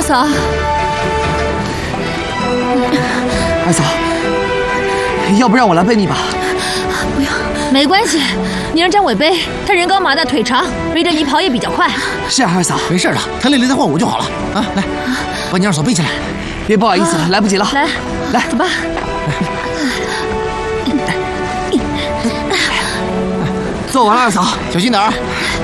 嫂。 二嫂，要不让我来背你吧？ 不用，没关系，你让张伟背，他人高马大腿长，背着你跑也比较快。 是啊，二嫂， 没事的，他累了再换我就好了啊！来，把你二嫂背起来。 别不好意思，来不及了。 来，走吧。 做完了，二嫂， 小心点儿。